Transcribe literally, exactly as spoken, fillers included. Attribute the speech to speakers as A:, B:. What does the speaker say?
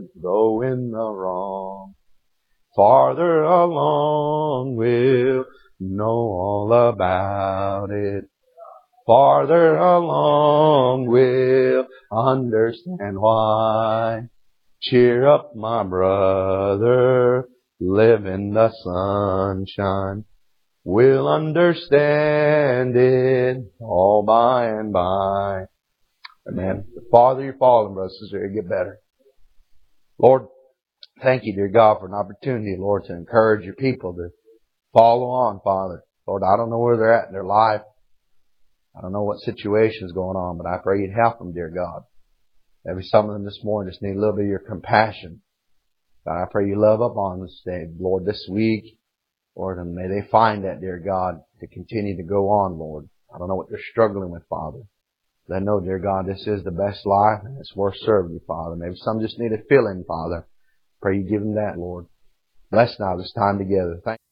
A: though in the wrong. Farther along we'll know all about it. Farther along we'll understand why. Cheer up, my brother, live in the sunshine. We'll understand it all by and by. Amen. The farther you're falling, brothers and sisters, you get better. Lord, thank you, dear God, for an opportunity, Lord, to encourage your people to follow on, Father. Lord, I don't know where they're at in their life. I don't know what situation's going on, but I pray you'd help them, dear God. Maybe some of them this morning just need a little bit of your compassion. God, I pray you love up on this day, Lord, this week. Lord, and may they find that, dear God, to continue to go on, Lord. I don't know what they're struggling with, Father. But I know, dear God, this is the best life, and it's worth serving you, Father. Maybe some just need a filling, Father. Pray you give them that, Lord. Bless now this time together. Thank